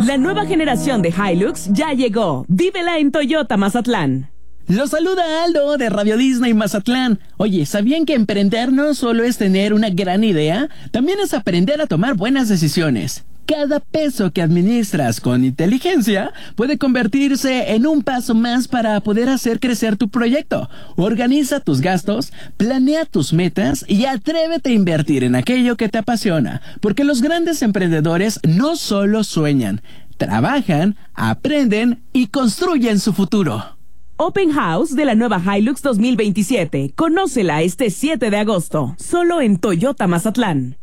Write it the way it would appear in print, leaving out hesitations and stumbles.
La nueva generación de Hilux ya llegó. Vívela en Toyota Mazatlán. Los saluda Aldo de Radio Disney Mazatlán. Oye, ¿sabían que emprender no solo es tener una gran idea? También es aprender a tomar buenas decisiones. Cada peso que administras con inteligencia puede convertirse en un paso más para poder hacer crecer tu proyecto. Organiza tus gastos, planea tus metas y atrévete a invertir en aquello que te apasiona. Porque los grandes emprendedores no solo sueñan, trabajan, aprenden y construyen su futuro. Open House de la nueva Hilux 2027. Conócela este 7 de agosto, solo en Toyota Mazatlán.